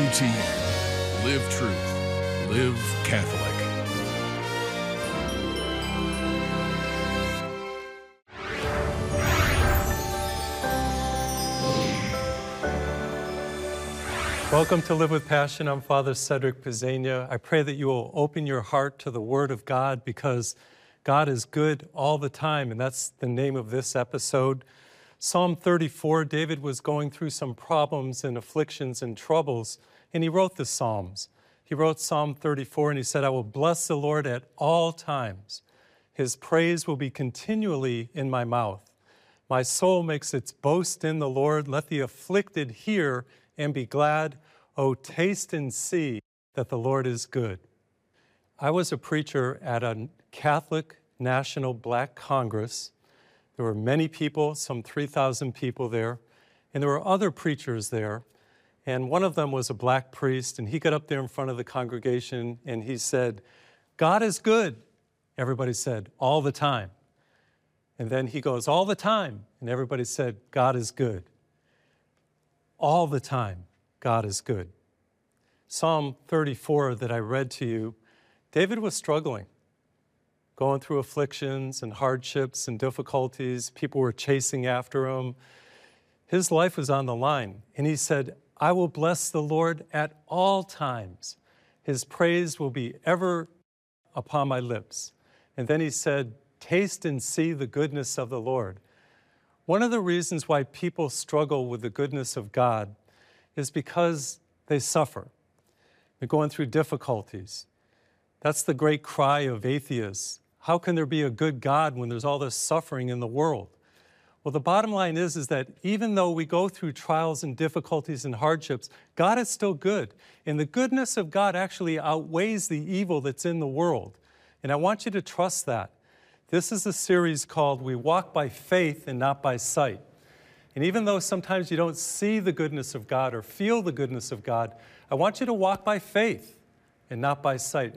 to you. Live truth. Live Catholic. Welcome to Live with Passion. I'm Father Cedric Pizzania. I pray that you will open your heart to the Word of God because God is good all the time, and that's the name of this episode. Psalm 34, David was going through some problems and afflictions and troubles, and he wrote the Psalms. He wrote Psalm 34, and he said, I will bless the Lord at all times. His praise will be continually in my mouth. My soul makes its boast in the Lord. Let the afflicted hear and be glad. Oh, taste and see that the Lord is good. I was a preacher at a Catholic National Black Congress. There were many people, some 3,000 people there, and there were other preachers there. And one of them was a black priest, and he got up there in front of the congregation, and he said, God is good. Everybody said, all the time. And then he goes, all the time. And everybody said, God is good. All the time, God is good. Psalm 34 that I read to you, David was struggling, going through afflictions and hardships and difficulties. People were chasing after him. His life was on the line. And he said, I will bless the Lord at all times. His praise will be ever upon my lips. And then he said, taste and see the goodness of the Lord. One of the reasons why people struggle with the goodness of God is because they suffer. They're going through difficulties. That's the great cry of atheists. How can there be a good God when there's all this suffering in the world? Well, the bottom line is that even though we go through trials and difficulties and hardships, God is still good. And the goodness of God actually outweighs the evil that's in the world. And I want you to trust that. This is a series called We Walk by Faith and Not by Sight. And even though sometimes you don't see the goodness of God or feel the goodness of God, I want you to walk by faith and not by sight.